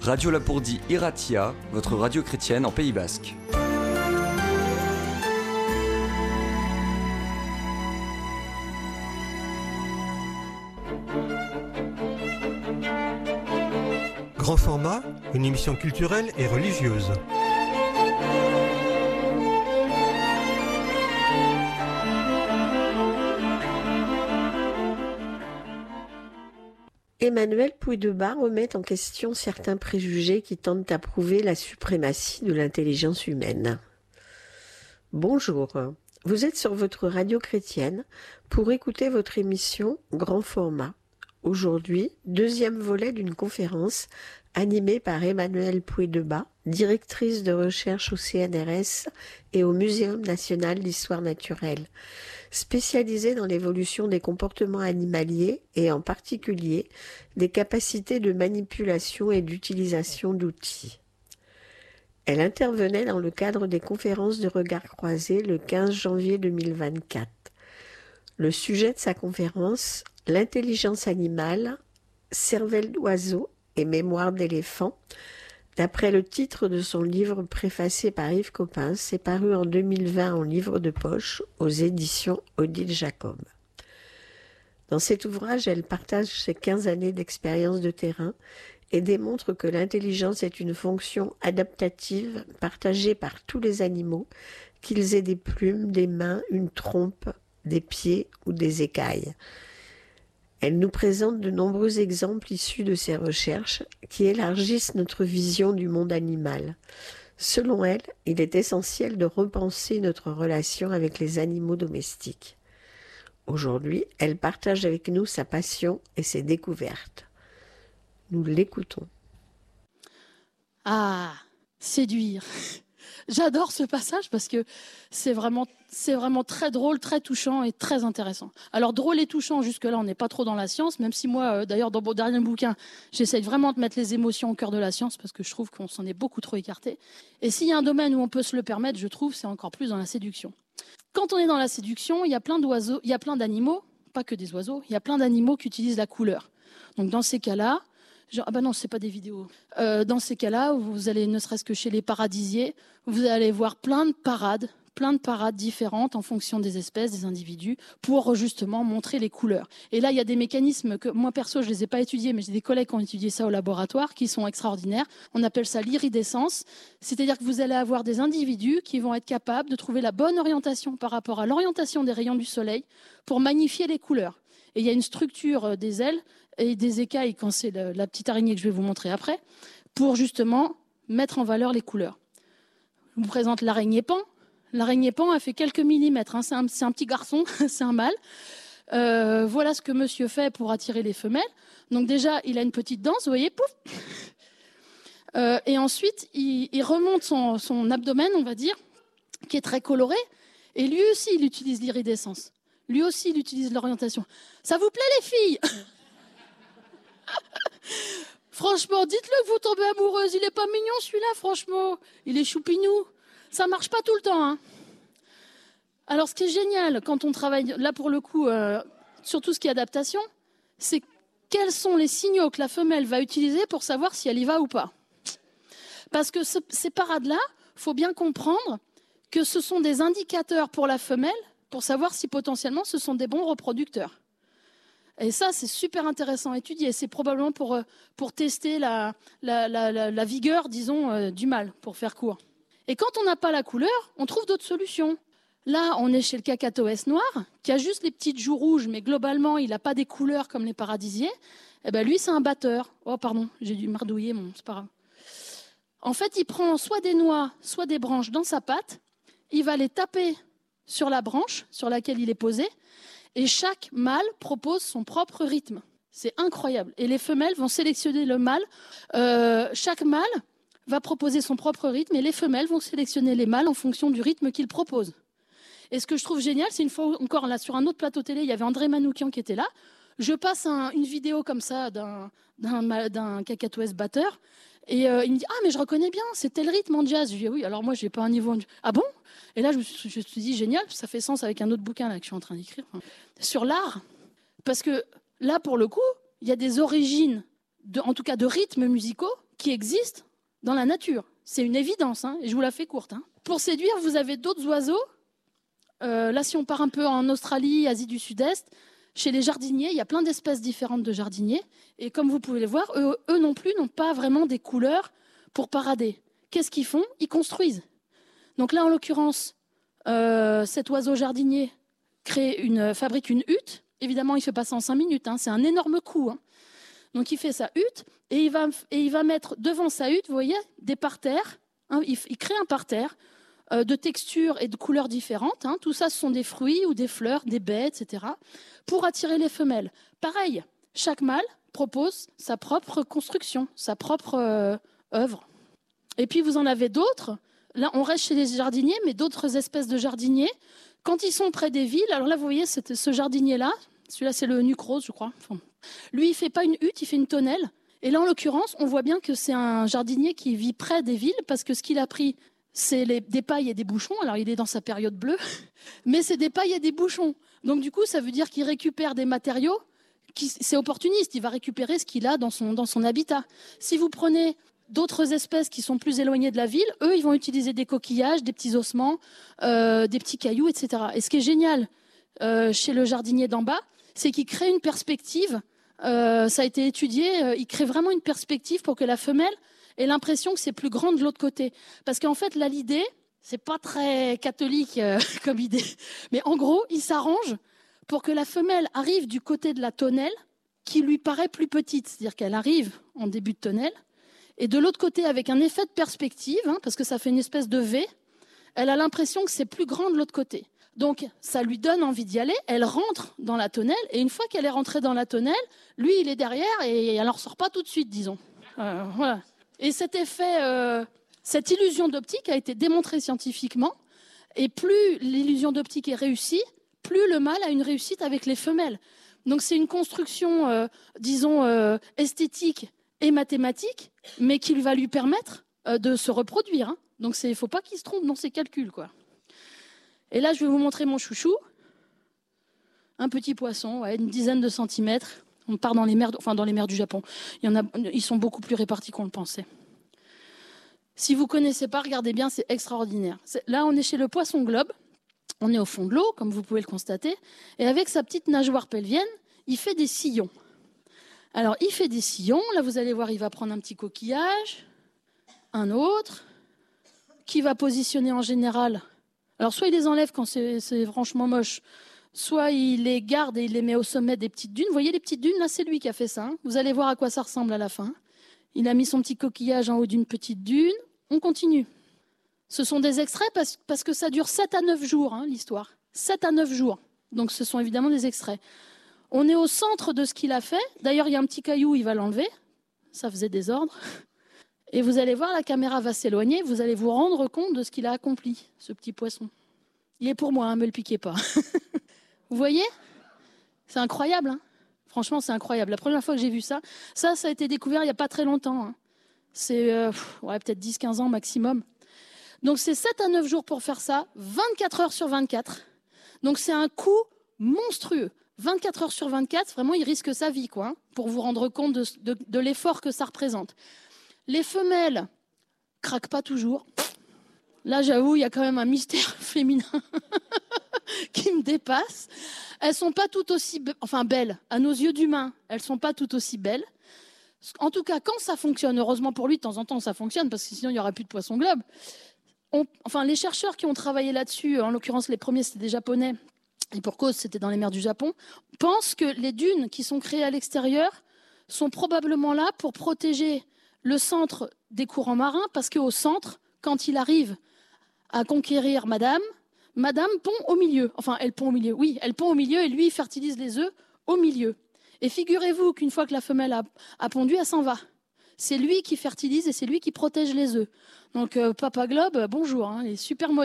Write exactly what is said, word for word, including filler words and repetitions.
Radio Lapourdie Irratia, votre radio chrétienne en Pays Basque. Grand format, une émission culturelle et religieuse. Emmanuel Puydebas remet en question certains préjugés qui tentent à prouver la suprématie de l'intelligence humaine. Bonjour, vous êtes sur votre radio chrétienne pour écouter votre émission Grand format. Aujourd'hui, deuxième volet d'une conférence animée par Emmanuel Puydebas, directrice de recherche au C N R S et au Muséum national d'histoire naturelle, spécialisée dans l'évolution des comportements animaliers et en particulier des capacités de manipulation et d'utilisation d'outils. Elle intervenait dans le cadre des conférences de Regards croisés le quinze janvier deux mille vingt-quatre. Le sujet de sa conférence, l'intelligence animale, cervelle d'oiseau et mémoire d'éléphant, d'après le titre de son livre préfacé par Yves Coppens, est paru en deux mille vingt en livre de poche aux éditions Odile Jacob. Dans cet ouvrage, elle partage ses quinze années d'expérience de terrain et démontre que l'intelligence est une fonction adaptative partagée par tous les animaux, qu'ils aient des plumes, des mains, une trompe, des pieds ou des écailles. Elle nous présente de nombreux exemples issus de ses recherches qui élargissent notre vision du monde animal. Selon elle, il est essentiel de repenser notre relation avec les animaux domestiques. Aujourd'hui, elle partage avec nous sa passion et ses découvertes. Nous l'écoutons. Ah, séduire. J'adore ce passage parce que c'est vraiment, c'est vraiment très drôle, très touchant et très intéressant. Alors drôle et touchant, jusque-là, on n'est pas trop dans la science, même si moi, euh, d'ailleurs, dans mon dernier bouquin, j'essaye vraiment de mettre les émotions au cœur de la science parce que je trouve qu'on s'en est beaucoup trop écarté. Et s'il y a un domaine où on peut se le permettre, je trouve, c'est encore plus dans la séduction. Quand on est dans la séduction, il y a plein d'oiseaux, il y a plein d'animaux, pas que des oiseaux, il y a plein d'animaux qui utilisent la couleur. Donc dans ces cas-là, Genre, ah bah non, c'est pas des vidéos. Euh, dans ces cas-là, vous allez, ne serait-ce que chez les paradisiers, vous allez voir plein de parades, plein de parades différentes en fonction des espèces, des individus, pour justement montrer les couleurs. Et là, il y a des mécanismes que moi perso, je les ai pas étudiés, mais j'ai des collègues qui ont étudié ça au laboratoire, qui sont extraordinaires. On appelle ça l'iridescence, c'est-à-dire que vous allez avoir des individus qui vont être capables de trouver la bonne orientation par rapport à l'orientation des rayons du soleil pour magnifier les couleurs. Et il y a une structure des ailes et des écailles, quand c'est la, la petite araignée que je vais vous montrer après, pour justement mettre en valeur les couleurs. Je vous présente l'araignée pan. L'araignée pan a fait quelques millimètres. Hein. C'est, un, c'est un petit garçon, c'est un mâle. Euh, voilà ce que monsieur fait pour attirer les femelles. Donc déjà, il a une petite danse, vous voyez, pouf. Euh, et ensuite, il, il remonte son, son abdomen, on va dire, qui est très coloré. Et lui aussi, il utilise l'iridescence. Lui aussi, il utilise l'orientation. Ça vous plaît, les filles ? Franchement, dites-le que vous tombez amoureuse. Il est pas mignon, celui-là, franchement. Il est choupignou. Ça marche pas tout le temps. Hein. Alors, ce qui est génial quand on travaille, là pour le coup, euh, sur tout ce qui est adaptation, c'est quels sont les signaux que la femelle va utiliser pour savoir si elle y va ou pas. Parce que ce, ces parades-là, il faut bien comprendre que ce sont des indicateurs pour la femelle pour savoir si potentiellement ce sont des bons reproducteurs. Et ça, c'est super intéressant à étudier. C'est probablement pour, pour tester la, la, la, la, la vigueur, disons, euh, du mâle, pour faire court. Et quand on n'a pas la couleur, on trouve d'autres solutions. Là, on est chez le cacatoès noir, qui a juste les petites joues rouges, mais globalement, il n'a pas des couleurs comme les paradisiers. Eh ben, lui, c'est un batteur. Oh, pardon, j'ai dû mardouiller, mon, c'est pas grave. En fait, il prend soit des noix, soit des branches dans sa patte. Il va les taper sur la branche sur laquelle il est posé. Et chaque mâle propose son propre rythme. C'est incroyable. Et les femelles vont sélectionner le mâle. Euh, chaque mâle va proposer son propre rythme et les femelles vont sélectionner les mâles en fonction du rythme qu'il propose. Et ce que je trouve génial, c'est une fois encore là sur un autre plateau télé, il y avait André Manoukian qui était là. Je passe un, une vidéo comme ça d'un, d'un, d'un cacatoès batteur et euh, il me dit « Ah, mais je reconnais bien, c'est tel rythme en jazz. » Je lui dis « Oui, alors moi, je n'ai pas un niveau en jazz. » Ah bon ? Et là, je me, suis, je me suis dit « Génial, ça fait sens avec un autre bouquin là, que je suis en train d'écrire. » Sur l'art, parce que là, pour le coup, il y a des origines, de, en tout cas de rythmes musicaux, qui existe dans la nature. C'est une évidence, hein, et je vous la fais courte. Hein. Pour séduire, vous avez d'autres oiseaux. Euh, là, si on part un peu en Australie, Asie du Sud-Est, chez les jardiniers, il y a plein d'espèces différentes de jardiniers. Et comme vous pouvez le voir, eux, eux non plus n'ont pas vraiment des couleurs pour parader. Qu'est-ce qu'ils font? Ils construisent. Donc là, en l'occurrence, euh, cet oiseau jardinier crée une, fabrique une hutte. Évidemment, il ne fait pas ça en cinq minutes. Hein, c'est un énorme coup. Hein. Donc il fait sa hutte et il va, et il va mettre devant sa hutte, vous voyez, des parterres. Hein, il, il crée un parterre euh, de textures et de couleurs différentes. Hein. Tout ça, ce sont des fruits ou des fleurs, des baies, et cetera, pour attirer les femelles. Pareil, chaque mâle propose sa propre construction, sa propre euh, œuvre. Et puis vous en avez d'autres. Là, on reste chez les jardiniers, mais d'autres espèces de jardiniers, quand ils sont près des villes, alors là, vous voyez, c'est, ce jardinier-là, celui-là, c'est le nuque rose, je crois. Enfin, lui, il ne fait pas une hutte, il fait une tonnelle. Et là, en l'occurrence, on voit bien que c'est un jardinier qui vit près des villes, parce que ce qu'il a pris, c'est les, des pailles et des bouchons. Alors, il est dans sa période bleue, mais c'est des pailles et des bouchons. Donc, du coup, ça veut dire qu'il récupère des matériaux. Qui, c'est opportuniste, il va récupérer ce qu'il a dans son, dans son habitat. Si vous prenez d'autres espèces qui sont plus éloignées de la ville, eux, ils vont utiliser des coquillages, des petits ossements, euh, des petits cailloux, et cetera. Et ce qui est génial euh, chez le jardinier d'en bas, c'est qu'il crée une perspective. Euh, ça a été étudié, euh, il crée vraiment une perspective pour que la femelle ait l'impression que c'est plus grand de l'autre côté. Parce qu'en fait, là, l'idée, c'est pas très catholique euh, comme idée, mais en gros, il s'arrange pour que la femelle arrive du côté de la tonnelle qui lui paraît plus petite. C'est-à-dire qu'elle arrive en début de tonnelle, et de l'autre côté, avec un effet de perspective, hein, parce que ça fait une espèce de V, elle a l'impression que c'est plus grand de l'autre côté. Donc, ça lui donne envie d'y aller, elle rentre dans la tonnelle, et une fois qu'elle est rentrée dans la tonnelle, lui, il est derrière, et elle n'en ressort pas tout de suite, disons. Euh, voilà. Et cet effet, euh, cette illusion d'optique a été démontrée scientifiquement, et plus l'illusion d'optique est réussie, plus le mâle a une réussite avec les femelles. Donc, c'est une construction, euh, disons, euh, esthétique et mathématique, mais qui va lui permettre euh, de se reproduire. Hein. Donc, il ne faut pas qu'il se trompe dans ses calculs, quoi. Et là, je vais vous montrer mon chouchou. Un petit poisson, ouais, une dizaine de centimètres. On part dans les mers, enfin dans les mers du Japon. Il y en a, ils sont beaucoup plus répartis qu'on le pensait. Si vous ne connaissez pas, regardez bien, c'est extraordinaire. C'est, là, on est chez le poisson globe. On est au fond de l'eau, comme vous pouvez le constater. Et avec sa petite nageoire pelvienne, il fait des sillons. Alors, il fait des sillons. Là, vous allez voir, il va prendre un petit coquillage, un autre, qui va positionner en général. Alors, soit il les enlève quand c'est, c'est franchement moche, soit il les garde et il les met au sommet des petites dunes. Vous voyez les petites dunes, là, c'est lui qui a fait ça. Hein. Vous allez voir à quoi ça ressemble à la fin. Il a mis son petit coquillage en haut d'une petite dune. On continue. Ce sont des extraits parce, parce que ça dure sept à neuf jours, hein, l'histoire. sept à neuf jours. Donc, ce sont évidemment des extraits. On est au centre de ce qu'il a fait. D'ailleurs, il y a un petit caillou, il va l'enlever. Ça faisait désordre. Et vous allez voir, la caméra va s'éloigner. Vous allez vous rendre compte de ce qu'il a accompli, ce petit poisson. Il est pour moi, ne me le piquez pas. Vous voyez? C'est incroyable. Hein, franchement, c'est incroyable. La première fois que j'ai vu ça, ça, ça a été découvert il n'y a pas très longtemps. Hein. C'est euh, ouais, peut-être dix à quinze ans maximum. Donc, c'est sept à neuf jours pour faire ça, vingt-quatre heures sur vingt-quatre. Donc, c'est un coût monstrueux. vingt-quatre heures sur vingt-quatre, vraiment, il risque sa vie, quoi, hein, pour vous rendre compte de, de, de l'effort que ça représente. Les femelles craquent pas toujours. Là, j'avoue, il y a quand même un mystère féminin qui me dépasse. Elles sont pas toutes aussi, be- enfin belles, à nos yeux d'humains, elles sont pas toutes aussi belles. En tout cas, quand ça fonctionne, heureusement pour lui, de temps en temps, ça fonctionne, parce que sinon, il n'y aurait plus de poisson globe. On, enfin, les chercheurs qui ont travaillé là-dessus, en l'occurrence, les premiers, c'était des Japonais, et pour cause, c'était dans les mers du Japon, pensent que les dunes qui sont créées à l'extérieur sont probablement là pour protéger le centre des courants marins, parce qu'au centre, quand il arrive à conquérir Madame, Madame pond au milieu. Enfin, elle pond au milieu. Oui, elle pond au milieu et lui, il fertilise les œufs au milieu. Et figurez-vous qu'une fois que la femelle a, a pondu, elle s'en va. C'est lui qui fertilise et c'est lui qui protège les œufs. Donc, euh, Papa Globe, bonjour, hein, il est super moderne.